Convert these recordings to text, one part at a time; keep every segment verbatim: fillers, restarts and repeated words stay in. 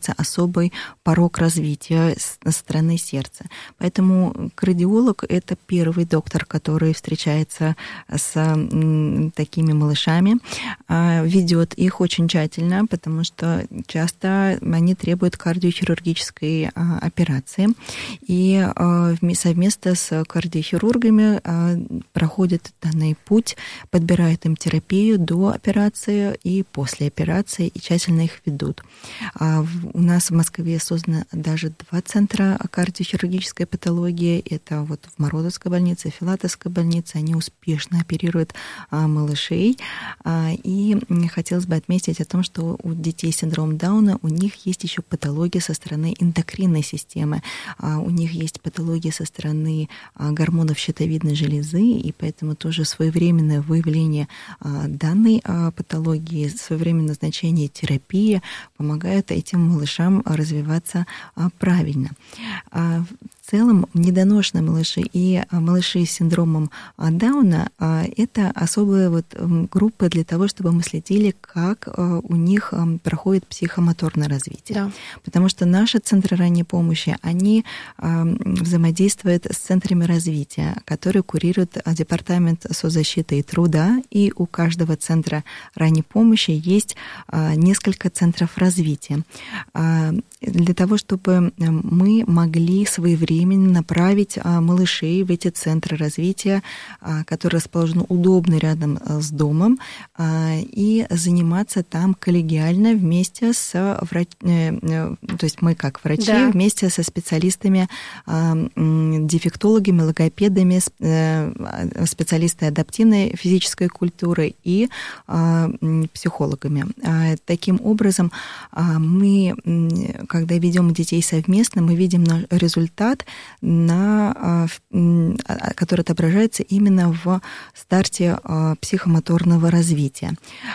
наблюдается особый порог развития со стороны сердца. Поэтому кардиолог – это первый доктор, который встречается с такими малышами, ведет их очень тщательно, потому что часто они требуют кардиохирургической операции. И совместно с кардиохирургами проходит данный путь, подбирают им терапию до операции и после операции, и тщательно их ведут. У нас в Москве создано даже два центра кардиохирургической патологии. Это вот в Морозовской больнице, в Филатовской больнице. Они успешно оперируют малышей. И хотелось бы отметить о том, что у детей с синдромом Дауна у них есть еще патология со стороны эндокринной системы. У них есть патология со стороны гормонов щитовидной железы, и поэтому тоже своевременное выявление данной патологии, своевременное назначение терапии помогает этим малышам развиваться правильно. В целом недоношенные малыши и малыши с синдромом Дауна – это особая вот группа для того, чтобы мы следили, как у них проходит психомоторное развитие. Да. Потому что наши центры ранней помощи, они взаимодействуют с центрами развития, которые курирует Департамент соцзащиты и труда, и у каждого центра ранней помощи есть несколько центров развития. Для того, чтобы мы могли своевременно направить малышей в эти центры развития, которые расположены удобно рядом с домом, и заниматься там коллегиально вместе с врачами, то есть мы как врачи, да, вместе со специалистами, дефектологами, логопедами, специалистами адаптивной физической культуры и психологами. Таким образом, мы, когда ведем детей совместно, мы видим результат, на, который отображается именно в старте психомоторного развития.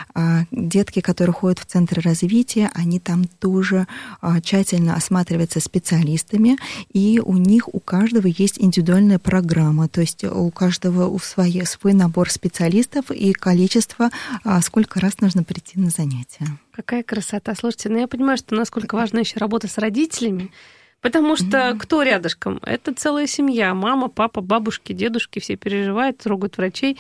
Детки, которые ходят в центры развития, они там тоже тщательно осматриваются специалистами, и у них у каждого есть индивидуальная программа, то есть у каждого свой, свой набор специалистов и количество, сколько раз нужно прийти на занятия. Какая красота. Слушайте, ну я понимаю, что насколько важна еще работа с родителями, потому что mm-hmm. кто рядышком? Это целая семья. Мама, папа, бабушки, дедушки, все переживают, трогают врачей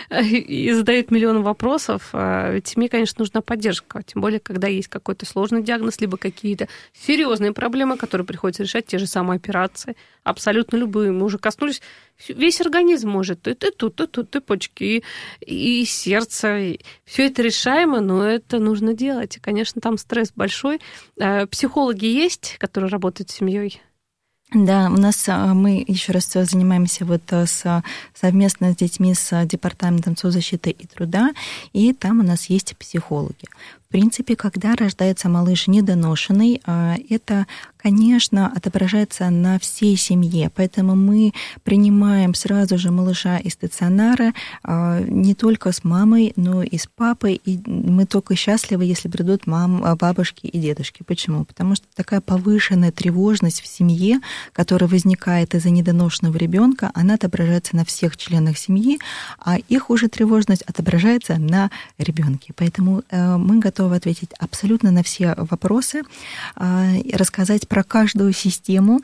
и задают миллион вопросов. Ведь семье, конечно, нужна поддержка. Тем более, когда есть какой-то сложный диагноз, либо какие-то серьезные проблемы, которые приходится решать, те же самые операции, абсолютно любые. Мы уже коснулись, весь организм может. И тут, и тут, и почки, и, и сердце. И все это решаемо, но это нужно делать. И, конечно, там стресс большой. Психологи есть, которые работают с семьей? Да, у нас мы еще раз занимаемся вот с, совместно с детьми с Департаментом соцзащиты и труда, и там у нас есть психологи. В принципе, когда рождается малыш недоношенный, это, конечно, отображается на всей семье. Поэтому мы принимаем сразу же малыша из стационара не только с мамой, но и с папой. И мы только счастливы, если придут мам, бабушки и дедушки. Почему? Потому что такая повышенная тревожность в семье, которая возникает из-за недоношенного ребенка, она отображается на всех членах семьи, а их уже тревожность отображается на ребенке. Поэтому мы готовы ответить абсолютно на все вопросы, рассказать про каждую систему.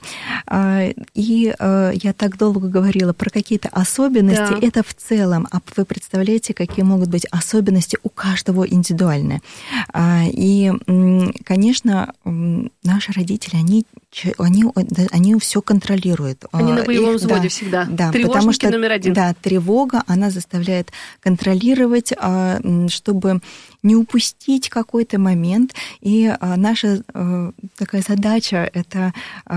И я так долго говорила про какие-то особенности. Да. Это в целом. А вы представляете, какие могут быть особенности у каждого индивидуальные. И, конечно, наши родители, они Они, они все контролируют. Они на боевом взводе да, всегда. Да, тревожники потому что, номер один. Да, тревога, она заставляет контролировать, чтобы не упустить какой-то момент. И наша такая задача – это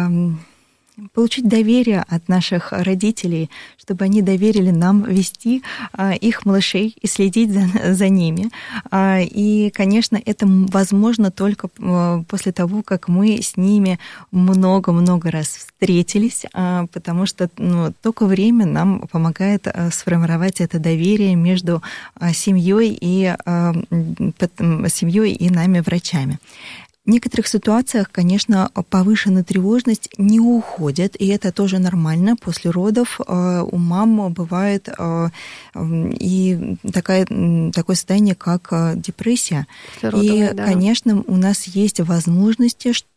получить доверие от наших родителей, чтобы они доверили нам вести их малышей и следить за, за ними. И, конечно, это возможно только после того, как мы с ними много-много раз встретились, потому что ну, только время нам помогает сформировать это доверие между семьей и, семьей и нами, врачами. В некоторых ситуациях, конечно, повышенная тревожность не уходит, и это тоже нормально. После родов у мам бывает и такая, такое состояние, как депрессия. Родовая, и, да. конечно, у нас есть возможности